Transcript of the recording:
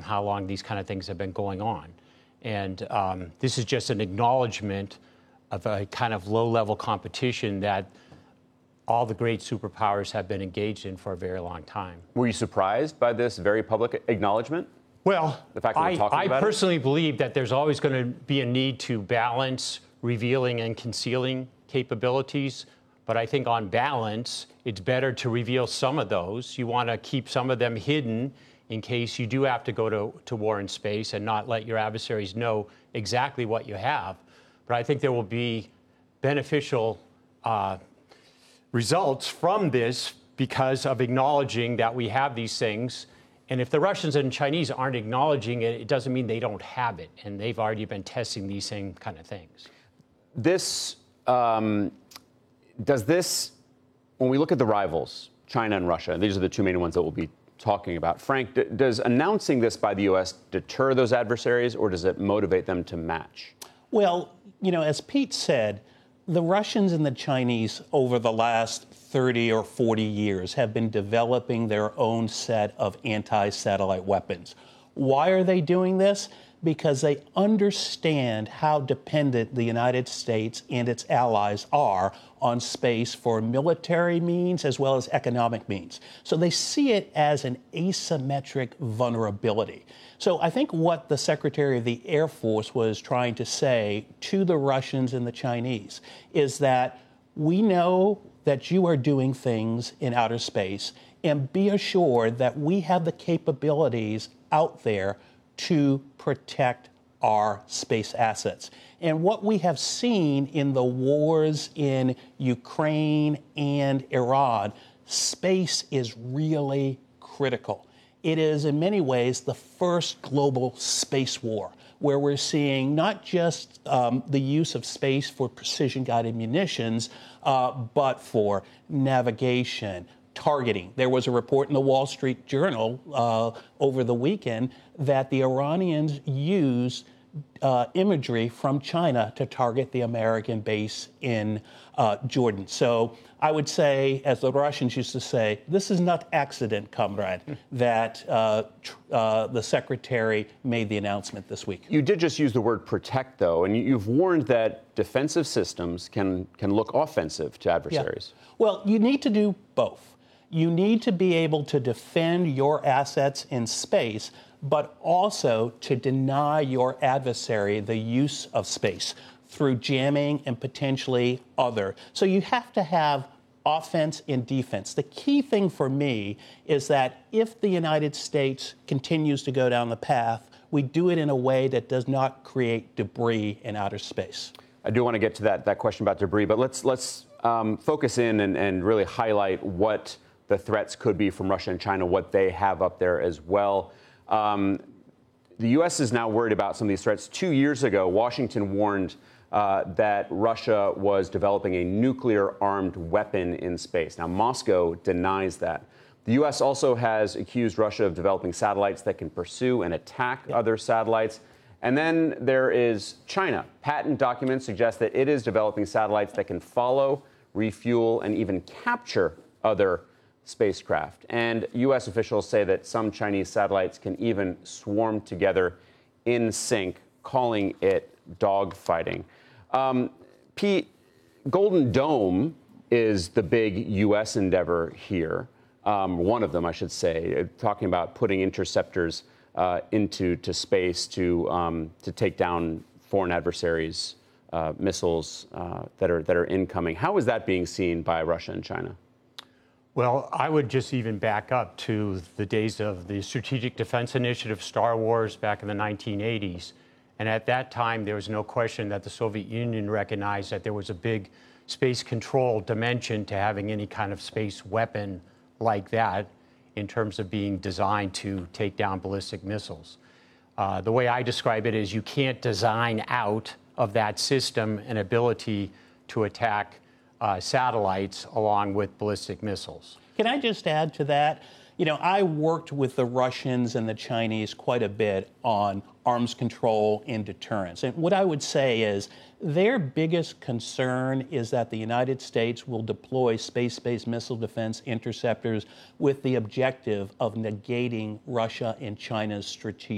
how long these kind of things have been going on. And this is just an acknowledgement of a kind of low-level competition that all the great superpowers have been engaged in for a very long time. Were you surprised by this very public acknowledgement? Well, the fact that we're talking about I personally believe that there's always going to be a need to balance revealing and concealing capabilities. But I think on balance, it's better to reveal some of those. You want to keep some of them hidden in case you do have to go to war in space and not let your adversaries know exactly what you have. But I think there will be beneficial results from this because of acknowledging that we have these things. And if the Russians and Chinese aren't acknowledging it, it doesn't mean they don't have it. And they've already been testing these same kind of things. This, does this, when we look at the rivals, China and Russia, and these are the two main ones that we'll be talking about, Frank, does announcing this by the U.S. deter those adversaries, or does it motivate them to match? Well, you know, as Pete said, the Russians and the Chinese over the last 30 or 40 years have been developing their own set of anti-satellite weapons. Why are they doing this? Because they understand how dependent the United States and its allies are on space for military means as well as economic means. So they see it as an asymmetric vulnerability. So I think what the Secretary of the Air Force was trying to say to the Russians and the Chinese is that we know that you are doing things in outer space, and be assured that we have the capabilities out there to protect our space assets. And what we have seen in the wars in Ukraine and Iran, space is really critical. It is in many ways the first global space war, where we're seeing not just the use of space for precision-guided munitions, but for navigation, targeting. There was a report in the Wall Street Journal over the weekend that the Iranians used imagery from China to target the American base in Jordan. So I would say, as the Russians used to say, this is not accident, comrade, that the secretary made the announcement this week. You did just use the word protect, though, and you've warned that defensive systems can look offensive to adversaries. Yeah. Well, you need to do both. You need to be able to defend your assets in space, but also to deny your adversary the use of space through jamming and potentially other. So you have to have offense and defense. The key thing for me is that if the United States continues to go down the path, we do it in a way that does not create debris in outer space. I do want to get to that question about debris, but let's focus in and really highlight what the threats could be from Russia and China, what they have up there as well. The U.S. is now worried about some of these threats. 2 years ago, Washington warned that Russia was developing a nuclear-armed weapon in space. Now, Moscow denies that. The U.S. also has accused Russia of developing satellites that can pursue and attack other satellites. And then there is China. Patent documents suggest that it is developing satellites that can follow, refuel, and even capture other spacecraft. And U.S. officials say that some Chinese satellites can even swarm together in sync, calling it dogfighting. Pete, Golden Dome is the big U.S. endeavor here, one of them, I should say, talking about putting interceptors into space to take down foreign adversaries' missiles that are incoming. How is that being seen by Russia and China? Well, I would just even back up to the days of the Strategic Defense Initiative, Star Wars, back in the 1980s. And at that time, there was no question that the Soviet Union recognized that there was a big space control dimension to having any kind of space weapon like that in terms of being designed to take down ballistic missiles. The way I describe it is you can't design out of that system an ability to attack satellites along with ballistic missiles. Can I just add to that? You know, I worked with the Russians and the Chinese quite a bit on arms control and deterrence. And what I would say is their biggest concern is that the United States will deploy space-based missile defense interceptors with the objective of negating Russia and China's strategic